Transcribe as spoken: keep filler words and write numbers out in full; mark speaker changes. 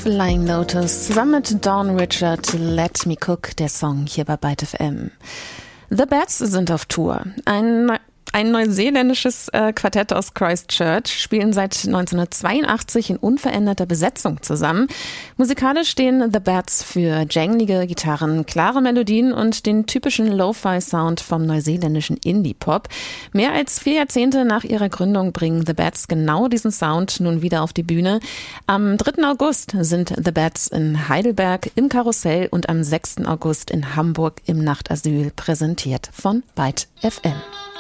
Speaker 1: Flying Lotus zusammen mit Dawn Richard, Let Me Cook, der Song hier bei Byte F M. The Bats sind auf Tour. Ein Ein neuseeländisches äh, Quartett aus Christchurch spielen seit neunzehnhundertzweiundachtzig in unveränderter Besetzung zusammen. Musikalisch stehen The Bats für janglige Gitarren, klare Melodien und den typischen Lo-Fi-Sound vom neuseeländischen Indie-Pop. Mehr als vier Jahrzehnte nach ihrer Gründung bringen The Bats genau diesen Sound nun wieder auf die Bühne. Am dritten August sind The Bats in Heidelberg im Karussell und am sechsten August in Hamburg im Nachtasyl, präsentiert von Byte F M.